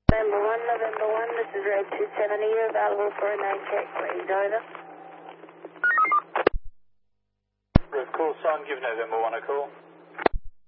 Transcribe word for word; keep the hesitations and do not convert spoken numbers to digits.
November one, November one, this is Red two seventy, you're available for a name check, please, over. Red call sign, give November one a call.